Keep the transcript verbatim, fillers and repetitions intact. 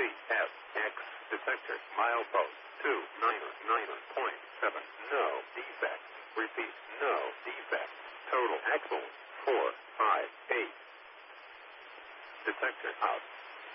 F X detector milepost two nine nine point seven. No defect. Repeat. No defect. Total axle four five eight. Detector out.